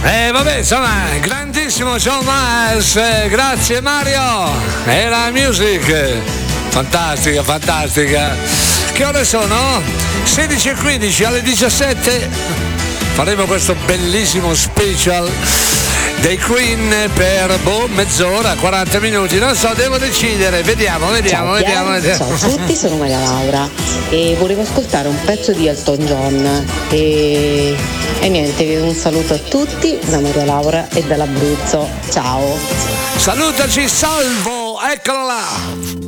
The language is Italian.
Vabbè, insomma, grandissimo John Miles, grazie Mario, e la music, fantastica, fantastica. Che ore sono? 16:15, alle 17 faremo questo bellissimo special dei Queen per mezz'ora, 40 minuti, non so, devo decidere, vediamo. Ciao a tutti, sono Maria Laura e volevo ascoltare un pezzo di Elton John e niente, un saluto a tutti da Maria Laura e dall'Abruzzo, ciao. Salutaci Salvo, eccolo là.